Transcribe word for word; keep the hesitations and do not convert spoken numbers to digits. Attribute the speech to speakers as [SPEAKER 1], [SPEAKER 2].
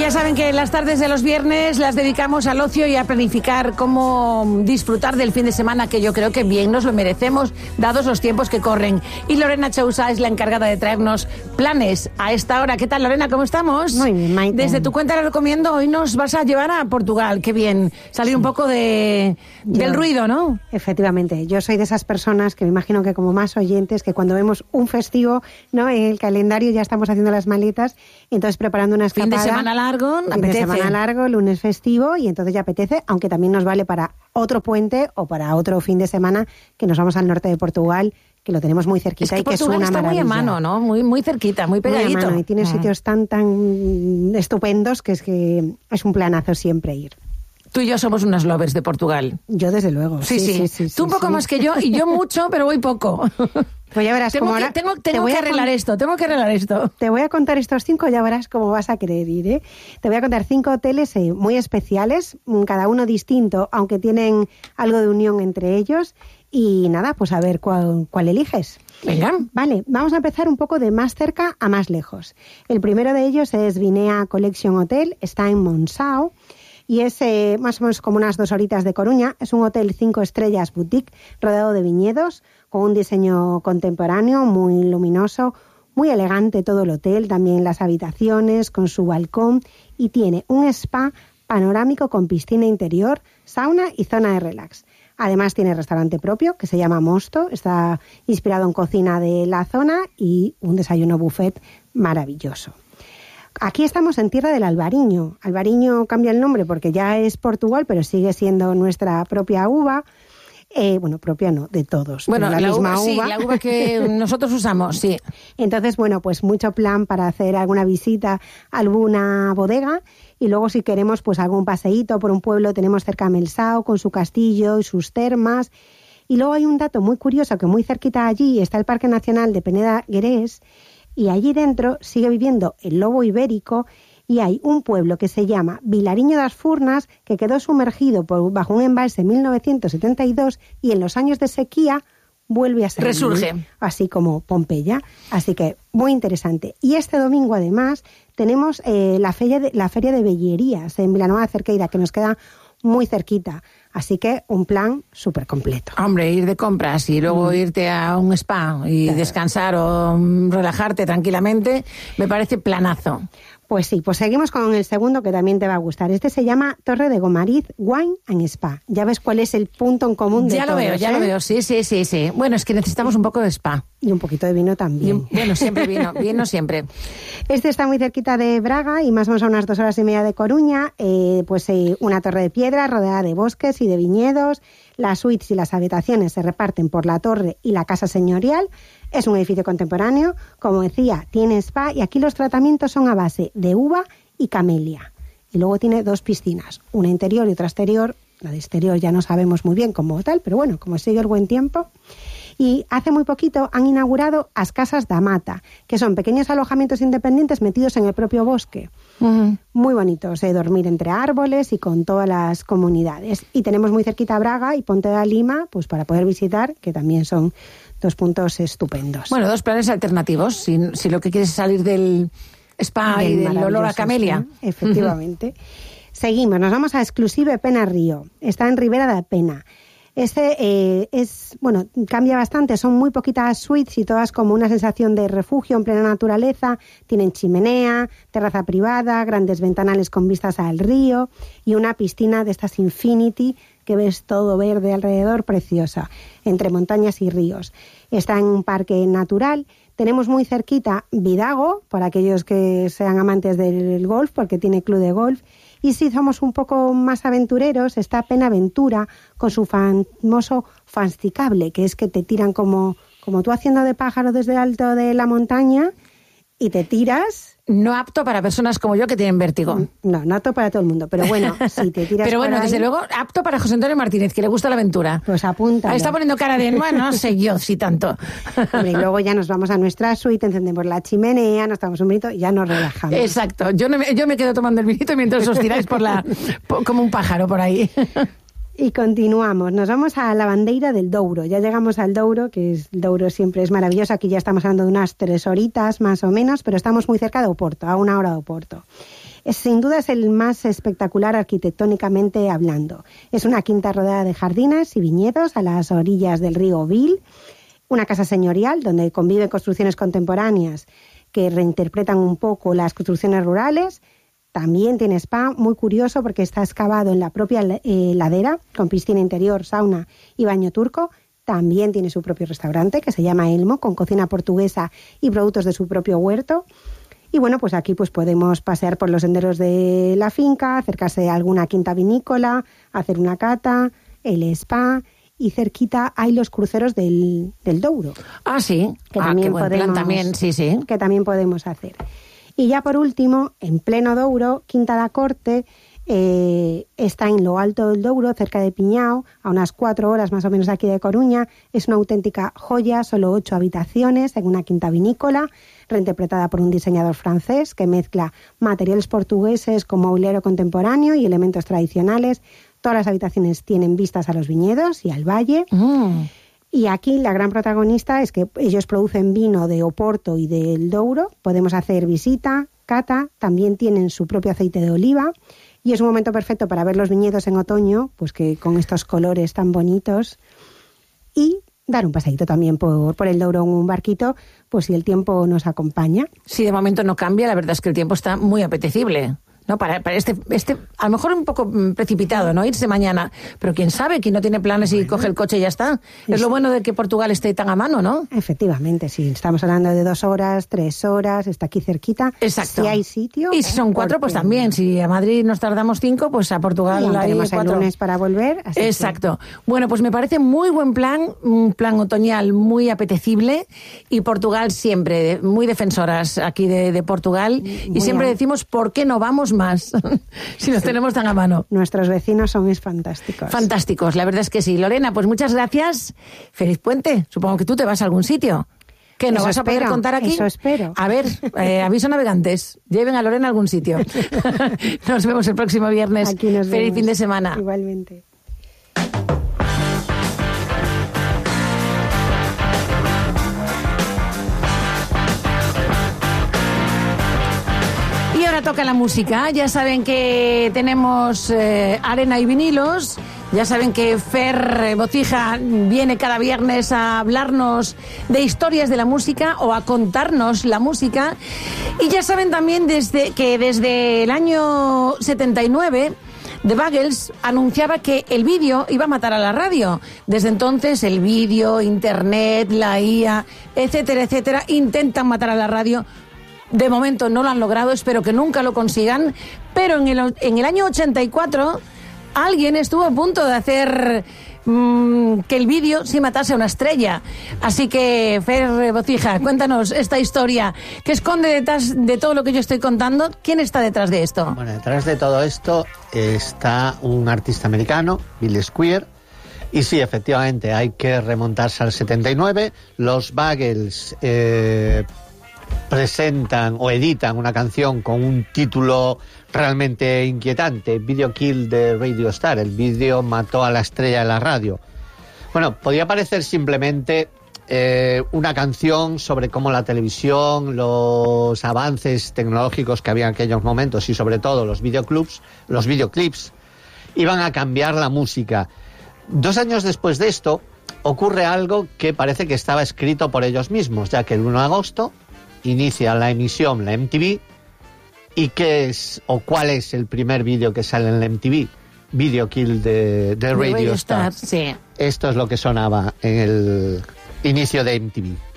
[SPEAKER 1] Ya saben que las tardes de los viernes las dedicamos al ocio y a planificar cómo disfrutar del fin de semana, que yo creo que bien nos lo merecemos, dados los tiempos que corren. Y Lorena Chousa es la encargada de traernos planes a esta hora. ¿Qué tal, Lorena? ¿Cómo estamos?
[SPEAKER 2] Muy bien, Maite.
[SPEAKER 1] Desde tu cuenta lo recomiendo. Hoy nos vas a llevar a Portugal. Qué bien. Salir sí. un poco de yo, del ruido, ¿no?
[SPEAKER 2] Efectivamente. Yo soy de esas personas que me imagino que como más oyentes, que cuando vemos un festivo, ¿no?, en el calendario ya estamos haciendo las maletas, entonces preparando una escapada.
[SPEAKER 1] Fin de semana largo,
[SPEAKER 2] fin
[SPEAKER 1] apetece.
[SPEAKER 2] de semana largo, lunes festivo, y entonces ya apetece, aunque también nos vale para otro puente o para otro fin de semana que nos vamos al norte de Portugal, que lo tenemos muy cerquita.
[SPEAKER 1] Es que
[SPEAKER 2] y que
[SPEAKER 1] Portugal
[SPEAKER 2] es una
[SPEAKER 1] está
[SPEAKER 2] maravilla.
[SPEAKER 1] Muy a mano, ¿no? Muy, muy cerquita, muy pegadito.
[SPEAKER 2] Muy a mano, y tiene mm. sitios tan, tan estupendos que es que es un planazo siempre ir.
[SPEAKER 1] Tú y yo somos unas lovers de Portugal.
[SPEAKER 2] Yo desde luego.
[SPEAKER 1] Sí, sí. sí, sí, sí Tú un poco sí. más que yo, y yo mucho, pero voy poco.
[SPEAKER 2] Pues ya verás
[SPEAKER 1] tengo
[SPEAKER 2] cómo
[SPEAKER 1] que,
[SPEAKER 2] ahora...
[SPEAKER 1] Tengo, tengo que arreglar con... esto, tengo que arreglar esto.
[SPEAKER 2] Te voy a contar estos cinco, ya verás cómo vas a querer ir, ¿eh? Te voy a contar cinco hoteles eh, muy especiales, cada uno distinto, aunque tienen algo de unión entre ellos. Y nada, pues a ver cuál, cuál eliges.
[SPEAKER 1] Venga.
[SPEAKER 2] Vale, vamos a empezar un poco de más cerca a más lejos. El primero de ellos es Vinea Collection Hotel, está en Monção. Y es eh, más o menos como unas dos horitas de Coruña. Es un hotel cinco estrellas boutique rodeado de viñedos, con un diseño contemporáneo muy luminoso, muy elegante todo el hotel, también las habitaciones con su balcón, y tiene un spa panorámico con piscina interior, sauna y zona de relax. Además tiene restaurante propio que se llama Mosto, está inspirado en cocina de la zona, y un desayuno buffet maravilloso. Aquí estamos en tierra del Albariño. Albariño cambia el nombre porque ya es Portugal, pero sigue siendo nuestra propia uva. Eh, bueno, propia no, de todos.
[SPEAKER 1] Bueno,
[SPEAKER 2] la,
[SPEAKER 1] la
[SPEAKER 2] misma
[SPEAKER 1] uva,
[SPEAKER 2] uva.
[SPEAKER 1] Sí, la uva que nosotros usamos, sí.
[SPEAKER 2] Entonces, bueno, pues mucho plan para hacer alguna visita a alguna bodega. Y luego, si queremos, pues algún paseíto por un pueblo, tenemos cerca a Melsao con su castillo y sus termas. Y luego hay un dato muy curioso, que muy cerquita allí está el Parque Nacional de Peneda Gerês, y allí dentro sigue viviendo el lobo ibérico, y hay un pueblo que se llama Vilariño das Furnas, que quedó sumergido por, bajo un embalse en mil novecientos setenta y dos, y en los años de sequía vuelve a ser
[SPEAKER 1] resurge,
[SPEAKER 2] mil, así como Pompeya. Así que muy interesante. Y este domingo, además, tenemos eh, la, feria de, la Feria de Bellerías en Vilanova de Cerqueira, que nos queda muy cerquita. Así que un plan súper completo.
[SPEAKER 1] Hombre, ir de compras y luego mm. irte a un spa y claro. descansar o relajarte tranquilamente, me parece planazo.
[SPEAKER 2] Pues sí, pues seguimos con el segundo, que también te va a gustar. Este se llama Torre de Gomariz Wine and Spa. Ya ves cuál es el punto en común de
[SPEAKER 1] Ya lo
[SPEAKER 2] todos,
[SPEAKER 1] veo, ya
[SPEAKER 2] ¿eh?
[SPEAKER 1] lo veo, sí, sí, sí, sí. Bueno, es que necesitamos un poco de spa.
[SPEAKER 2] Y un poquito de vino también.
[SPEAKER 1] Y, bueno, siempre vino, vino siempre.
[SPEAKER 2] Este está muy cerquita de Braga y más o menos a unas dos horas y media de Coruña. Eh, pues eh, una torre de piedra rodeada de bosques y de viñedos. Las suites y las habitaciones se reparten por la torre y la casa señorial. Es un edificio contemporáneo, como decía, tiene spa, y aquí los tratamientos son a base de uva y camelia. Y luego tiene dos piscinas, una interior y otra exterior. La de exterior ya no sabemos muy bien cómo tal, pero bueno, como sigue el buen tiempo. Y hace muy poquito han inaugurado as Casas da Mata, que son pequeños alojamientos independientes metidos en el propio bosque. Uh-huh. Muy bonitos, de dormir entre árboles y con todas las comunidades. Y tenemos muy cerquita Braga y Ponte da Lima, pues para poder visitar, que también son dos puntos estupendos.
[SPEAKER 1] Bueno, dos planes alternativos, si, si lo que quieres es salir del spa y del olor a camelia.
[SPEAKER 2] Sí, efectivamente. Uh-huh. Seguimos, nos vamos a Exclusive Pena Río. Está en Ribera da Pena. Este eh, es, bueno, cambia bastante, son muy poquitas suites y todas como una sensación de refugio en plena naturaleza. Tienen chimenea, terraza privada, grandes ventanales con vistas al río y una piscina de estas Infinity que ves todo verde alrededor, preciosa, entre montañas y ríos. Está en un parque natural. Tenemos muy cerquita Vidago, para aquellos que sean amantes del golf, porque tiene club de golf. Y si somos un poco más aventureros, está Penaventura con su famoso fansticable, que es que te tiran como, como tú haciendo de pájaro desde el alto de la montaña y te tiras.
[SPEAKER 1] No apto para personas como yo que tienen vértigo.
[SPEAKER 2] No, no apto para todo el mundo, pero bueno, si te tiras
[SPEAKER 1] Pero bueno,
[SPEAKER 2] por ahí,
[SPEAKER 1] desde luego, apto para José Antonio Martínez, que le gusta la aventura.
[SPEAKER 2] Pues apunta.
[SPEAKER 1] Está poniendo cara de, bueno, no sé yo si tanto.
[SPEAKER 2] Hombre, y luego ya nos vamos a nuestra suite, encendemos la chimenea, nos tomamos un vinito y ya nos relajamos.
[SPEAKER 1] Exacto, yo, no me, yo me quedo tomando el vinito mientras os tiráis por la, por, como un pájaro por ahí.
[SPEAKER 2] Y continuamos, nos vamos a la Bandeira del Douro. Ya llegamos al Douro, que es, el Douro siempre es maravilloso. Aquí ya estamos hablando de unas tres horitas más o menos, pero estamos muy cerca de Oporto, a una hora de Oporto. Es, sin duda es el más espectacular arquitectónicamente hablando. Es una quinta rodeada de jardines y viñedos a las orillas del río Vil, una casa señorial donde conviven construcciones contemporáneas que reinterpretan un poco las construcciones rurales. También tiene spa, muy curioso porque está excavado en la propia eh, ladera, con piscina interior, sauna y baño turco. También tiene su propio restaurante que se llama Elmo, con cocina portuguesa y productos de su propio huerto. Y bueno, pues aquí pues podemos pasear por los senderos de la finca, acercarse a alguna quinta vinícola, hacer una cata, el spa, y cerquita hay los cruceros del, del Douro.
[SPEAKER 1] Ah, sí.
[SPEAKER 2] Que
[SPEAKER 1] ah,
[SPEAKER 2] también
[SPEAKER 1] qué buen
[SPEAKER 2] podemos,
[SPEAKER 1] plan también, sí, sí.
[SPEAKER 2] Que también podemos hacer. Y ya por último, en pleno Douro, Quinta da Corte, eh, está en lo alto del Douro, cerca de Piñao, a unas cuatro horas más o menos aquí de Coruña. Es una auténtica joya, solo ocho habitaciones en una quinta vinícola, reinterpretada por un diseñador francés que mezcla materiales portugueses con mobiliario contemporáneo y elementos tradicionales. Todas las habitaciones tienen vistas a los viñedos y al valle.
[SPEAKER 1] Mm.
[SPEAKER 2] Y aquí la gran protagonista es que ellos producen vino de Oporto y del Douro. Podemos hacer visita, cata, también tienen su propio aceite de oliva. Y es un momento perfecto para ver los viñedos en otoño, pues que con estos colores tan bonitos. Y dar un paseíto también por, por el Douro en un barquito, pues si el tiempo nos acompaña.
[SPEAKER 1] Si de momento no cambia, la verdad es que el tiempo está muy apetecible. No, para, para este, este, a lo mejor un poco precipitado, ¿no? Irse mañana. Pero quién sabe, quien no tiene planes y bueno, coge el coche y ya está. Es sí. Lo bueno de que Portugal esté tan a mano, ¿no?
[SPEAKER 2] Efectivamente, sí. Estamos hablando de dos horas, tres horas, está aquí cerquita.
[SPEAKER 1] Exacto.
[SPEAKER 2] Si hay sitio.
[SPEAKER 1] Y si son cuatro, porque... pues también. Si a Madrid nos tardamos cinco, pues a Portugal
[SPEAKER 2] sí,
[SPEAKER 1] hay
[SPEAKER 2] tenemos
[SPEAKER 1] cuatro.
[SPEAKER 2] El lunes para volver. Así
[SPEAKER 1] Exacto.
[SPEAKER 2] Que...
[SPEAKER 1] Bueno, pues me parece muy buen plan, un plan otoñal muy apetecible. Y Portugal siempre, muy defensoras aquí de, de Portugal. Muy y siempre bien. Decimos, ¿por qué no vamos más? Si nos sí. tenemos tan a mano.
[SPEAKER 2] Nuestros vecinos son fantásticos.
[SPEAKER 1] Fantásticos, la verdad es que sí. Lorena, pues muchas gracias. Feliz puente. Supongo que tú te vas a algún sitio. ¿Qué, nos vas a poder contar aquí?
[SPEAKER 2] Eso espero.
[SPEAKER 1] A ver, eh, aviso navegantes. Lleven a Lorena a algún sitio. Nos vemos el próximo viernes.
[SPEAKER 2] Aquí nos
[SPEAKER 1] Feliz
[SPEAKER 2] vemos.
[SPEAKER 1] fin de semana.
[SPEAKER 2] Igualmente.
[SPEAKER 1] Y ahora toca la música. Ya saben que tenemos eh, arena y vinilos. Ya saben que Fer Bocija viene cada viernes a hablarnos de historias de la música o a contarnos la música. Y ya saben también desde que desde el año setenta y nueve... The Buggles anunciaba que el vídeo iba a matar a la radio. Desde entonces el vídeo, internet, la I A, etcétera, etcétera, intentan matar a la radio. De momento no lo han logrado, espero que nunca lo consigan, pero en el, en el año ochenta y cuatro alguien estuvo a punto de hacer mmm, que el vídeo sí matase a una estrella. Así que, Fer Bocija, cuéntanos esta historia que esconde detrás de todo lo que yo estoy contando. ¿Quién está detrás de esto?
[SPEAKER 3] Bueno, detrás de todo esto está un artista americano, Bill Squire. Y sí, efectivamente, hay que remontarse al setenta y nueve. Los Buggles eh, presentan o editan una canción con un título realmente inquietante, Video Kill the Radio Star, el vídeo mató a la estrella de la radio. Bueno, podía parecer simplemente eh, una canción sobre cómo la televisión, los avances tecnológicos que había en aquellos momentos y sobre todo los videoclips, los videoclips iban a cambiar la música. Dos años después de esto ocurre algo que parece que estaba escrito por ellos mismos, ya que el uno de agosto inicia la emisión, la M T V. ¿Y qué es o cuál es el primer vídeo que sale en la M T V? Video Kill de, de Radio, Radio Star.
[SPEAKER 1] Star. Sí.
[SPEAKER 3] Esto es lo que sonaba en el inicio de M T V.